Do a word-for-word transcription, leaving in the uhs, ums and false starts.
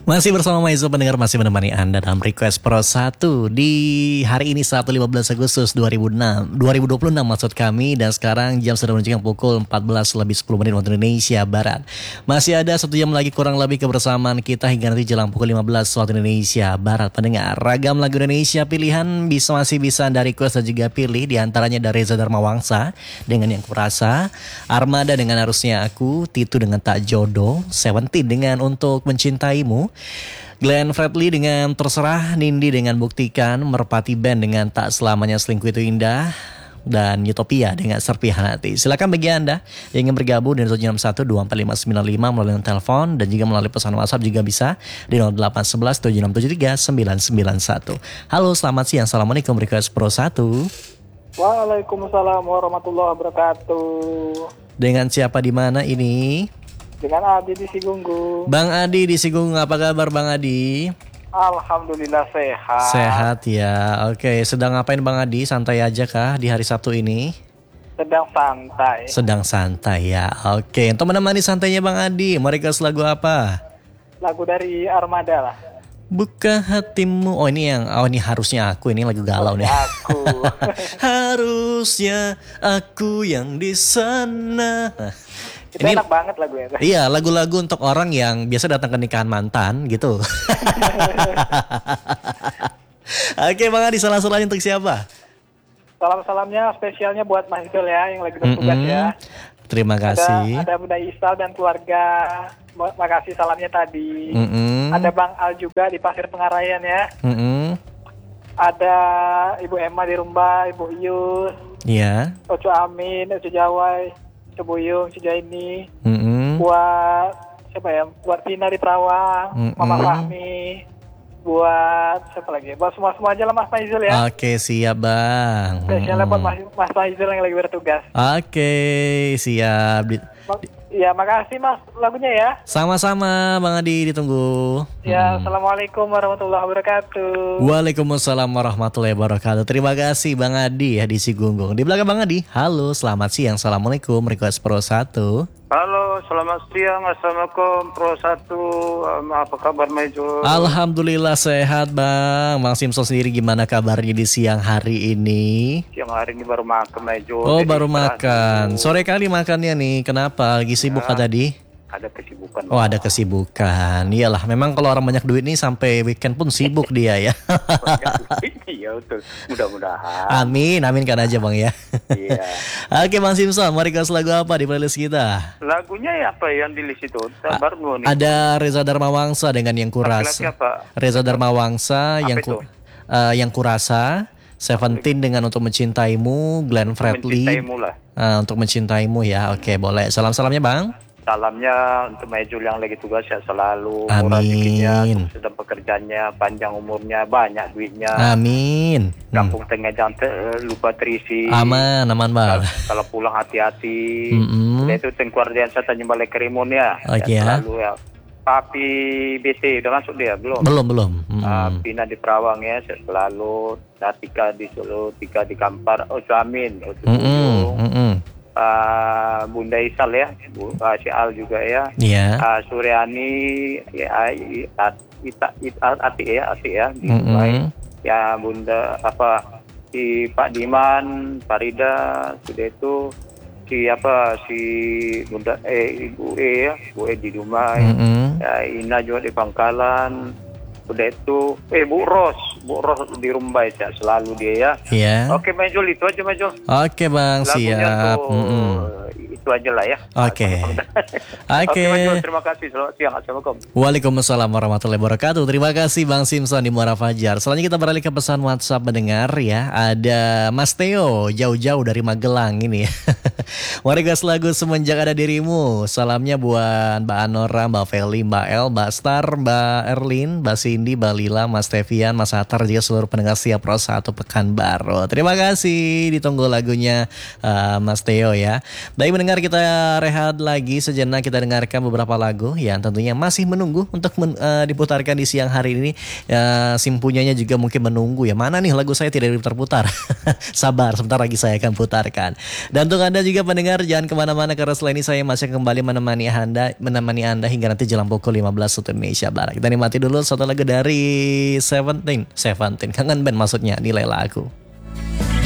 Masih bersama Maizo, pendengar masih menemani Anda dalam Request Pro satu di hari ini Sabtu lima belas Agustus dua ribu enam, dua ribu dua puluh enam maksud kami. Dan sekarang jam sudah menunjukkan pukul empat belas lebih sepuluh menit waktu Indonesia Barat. Masih ada satu jam lagi kurang lebih kebersamaan kita hingga nanti jelang pukul lima belas waktu Indonesia Barat. Pendengar, ragam lagu Indonesia pilihan bisa masih bisa Anda request dan juga pilih. Di antaranya dari Reza Darmawangsa dengan Yang Kurasa, Armada dengan Harusnya Aku, Titu dengan Tak Jodoh, Seventeen dengan Untuk Mencintaimu, Glenn Fredly dengan Terserah, Nindi dengan Buktikan, Merpati Band dengan Tak Selamanya Selingkuh Itu Indah, dan Utopia dengan Serpihan Hati. Silakan bagi Anda yang ingin bergabung di nol tujuh enam satu dua empat lima sembilan lima melalui telepon dan juga melalui pesan WhatsApp juga bisa di nol delapan satu satu tujuh enam tujuh tiga sembilan sembilan satu. Halo, selamat siang. Assalamualaikum Request Pro satu. Waalaikumsalam warahmatullahi wabarakatuh. Dengan siapa di mana ini? Dengan Adi di Sigunggung. Bang Adi di Sigunggung, apa kabar Bang Adi? Alhamdulillah sehat. Sehat ya. Oke, sedang ngapain Bang Adi? Santai aja kah di hari Sabtu ini? Sedang santai. Sedang santai ya. Oke, untuk menemani santainya Bang Adi, mau request lagu apa? Lagu dari Armada lah. Buka hatimu. Oh ini yang, oh ini Harusnya Aku, ini lagu galau nih. Aku. Harusnya aku yang di sana. Itu Ini enak banget lagunya. iya, lagu-lagu untuk orang yang biasa datang ke nikahan mantan gitu. Oke Bang Adi, salah-salahnya untuk siapa? Salam-salamnya spesialnya buat Mas Idol ya yang lagi bertugas Mm-mm. ya. Terima kasih. Ada, ada Bunda Isal dan keluarga. Makasih salamnya tadi. Mm-mm. Ada Bang Al juga di Pasir Pengarayan ya. Mm-mm. Ada Ibu Emma di Rumba, Ibu Yus, Iya. Oco Amin, Oco Jawai, Cebuyung, Cijaini, Mm-mm. buat siapa ya? Buat Tina di Perawang, Mm-mm. Mama Fahmi, buat siapa lagi? Buat semua semua aja lah Mas Maizul ya. Oke, siap Bang. Spesialnya buat Mm-mm. Mas, Mas Maizul yang lagi bertugas. Oke, siap. Di- Ma- Ya makasih Mas lagunya ya. Sama-sama Bang Adi, ditunggu. Ya Assalamualaikum warahmatullahi wabarakatuh. Waalaikumsalam warahmatullahi wabarakatuh. Terima kasih Bang Adi ya di Sigunggung. Di belakang Bang Adi, halo, selamat siang. Assalamualaikum, Request Pro satu. Halo, selamat siang. Assalamualaikum Pro satu. Um, apa kabar Maijo? Alhamdulillah sehat Bang. Bang Simpson sendiri gimana kabarnya di siang hari ini? Siang hari ini baru makan Maijo. Oh, Jadi baru istirahat makan. dulu. Sore kali makannya nih. Kenapa? Lagi sibuk kah tadi? Ada kesibukan. Oh, ada kesibukan. Iyalah, memang kalau orang banyak duit nih sampai weekend pun sibuk dia ya. Iya betul. Mudah-mudahan. Amin, amin kan aja Bang ya. Iya. Oke Bang Simpson, mau request lagu apa di playlist kita? Lagunya ya apa yang di list itu? Sabar dulu nih. Ada Reza Darmawangsa dengan Yang Laki-laki Kurasa. apa? Reza Darmawangsa Apa yang itu? ku, eh, yang Kurasa, Seventeen dengan Untuk Mencintaimu, Glenn Fredly. Mencintaimu lah. Eh, untuk Mencintaimu ya. Oke, boleh. Salam-salamnya Bang. Salamnya untuk Maijul yang lagi tugas ya selalu Amin. murah rezekinya, sedang pekerjaannya, panjang umurnya, banyak duitnya. Amin. Hmm. Kampung tengah jangan ter- lupa terisi. Aman, aman Bang. Kalau, kalau pulang hati-hati. Mm-mm. Udah itu Tengkuardian saya tanya balik kerimun ya. Oke, ya. Ya, selalu ya. Papi B T udah masuk dia belum? Belum, belum. Mm-mm. Ah, Pina di Perawang ya saya selalu. Tika di Solo, Tika di Kampar. Oh Amin. Oh, Mm-mm, mm-mm. Ah, Bunda Isal ya, Bu ah, si Al juga ya. Iya. Ah, Suryani ya, i- At- Ita, Ita, Ati ya, Ati ya di Mm-mm. Dubai. Ya Bunda apa si Pak Diman, Farida, sudah itu si apa si Bunda eh Ibu E ya, Bu E di Dumai. Mm-mm. Ya, Ina juga di Pangkalan. Sudah itu eh Bu Ros, Bu Ros di Rumbai ya, selalu dia ya. Iya. Oke Majul itu aja Majul. Oke Bang, Lagunya siap. tuh, Mm-mm. itu aja lah ya. Oke. Oke, Oke. Majul, terima kasih. Selamat siang. Assalamualaikum. Waalaikumsalam warahmatullahi wabarakatuh. Terima kasih Bang Simpson di Muara Fajar. Selanjutnya kita beralih ke pesan WhatsApp mendengar ya. Ada Mas Theo jauh-jauh dari Magelang ini. Mari gas lagu Semenjak Ada Dirimu. Salamnya buat Mbak Anora, Mbak Feli, Mbak El, Mbak Star, Mbak Erlin, Mbak Cindy, Mbak Lila, Mas Tevian, Mas Hatar, juga seluruh pendengar siap Pro satu Pekanbaru. Terima kasih. Ditunggu lagunya uh, Mas Theo ya. Baik mendengar pendengar, kita rehat lagi sejenak, kita dengarkan beberapa lagu yang tentunya masih menunggu untuk men, uh, diputarkan di siang hari ini. Ya, simpunyanya juga mungkin menunggu ya. Mana nih lagu saya tidak terputar? Sabar, sebentar lagi saya akan putarkan. Dan untuk Anda juga pendengar, jangan kemana-mana karena selain ini saya masih kembali menemani Anda, menemani Anda hingga nanti jelang pukul lima belas waktu Indonesia Barat. Kita nikmati dulu satu lagu dari Seventeen, Seventeen, kangen band maksudnya, Nilai Lagu.